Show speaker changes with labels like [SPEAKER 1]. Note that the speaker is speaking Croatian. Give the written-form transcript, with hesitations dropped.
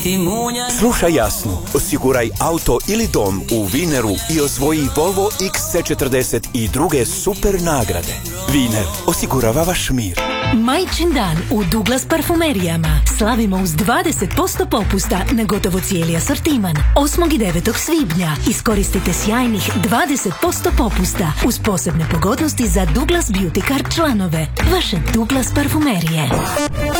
[SPEAKER 1] Slušaj jasno, osiguraj auto ili dom u Vineru i osvoji Volvo XC40 i druge super nagrade. Viner osigurava vaš mir.
[SPEAKER 2] Majčin dan u Douglas parfumerijama. Slavimo uz 20% popusta na gotovo cijeli asortiman. 8. i 9. svibnja iskoristite sjajnih 20% popusta uz posebne pogodnosti za Douglas Beauty Card članove. Vaše Douglas parfumerije.